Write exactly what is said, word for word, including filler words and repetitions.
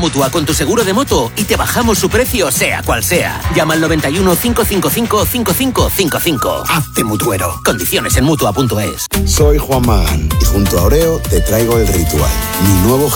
Mutua con tu seguro de moto y te bajamos su precio sea cual sea. Llama al noventa y uno, cinco cinco cinco, cinco cinco cinco cinco. Hazte mutuero. Condiciones en Mutua punto es. Soy Juan Magán y junto a Oreo te traigo El Ritual, mi nuevo